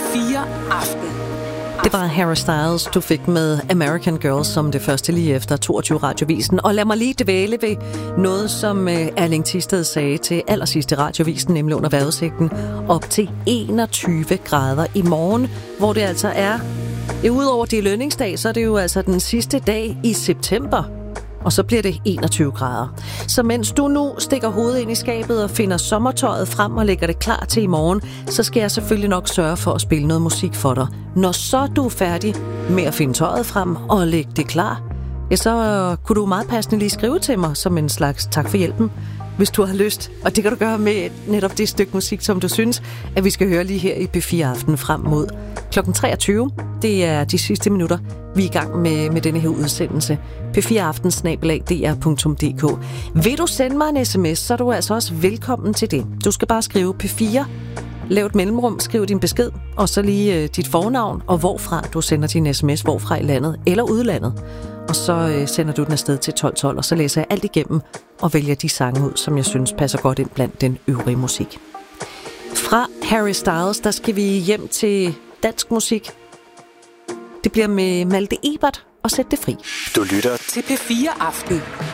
P4 Aften. Det var Harry Styles, du fik med American Girl som det første lige efter 22 Radiovisen. Og lad mig lige dvæle ved noget, som Erling Thisted sagde til allersidste Radiovisen, nemlig under vejrudsigten, op til 21 grader i morgen, hvor det altså er, udover det lønningsdag, så er det jo altså den sidste dag i september. Og så bliver det 21 grader. Så mens du nu stikker hovedet ind i skabet og finder sommertøjet frem og lægger det klar til i morgen, så skal jeg selvfølgelig nok sørge for at spille noget musik for dig. Når så du er færdig med at finde tøjet frem og lægge det klar, ja, så kunne du meget passende lige skrive til mig som en slags tak for hjælpen, hvis du har lyst. Og det kan du gøre med netop det stykke musik, som du synes, at vi skal høre lige her i P4 Aften frem mod klokken 23. Det er de sidste minutter, vi er i gang med denne her udsendelse. p4aften@dr.dk. Vil du sende mig en sms, så er du altså også velkommen til det. Du skal bare skrive P4, lav et mellemrum, skriv din besked, og så lige dit fornavn, og hvorfra du sender din sms, hvorfra i landet eller udlandet. Og så sender du den afsted til 1212, og så læser jeg alt igennem og vælger de sange ud, som jeg synes passer godt ind blandt den øvrige musik. Fra Harry Styles, der skal vi hjem til dansk musik. Det bliver med Malte Ebert og Sæt det fri. Du lytter til P4 Aften.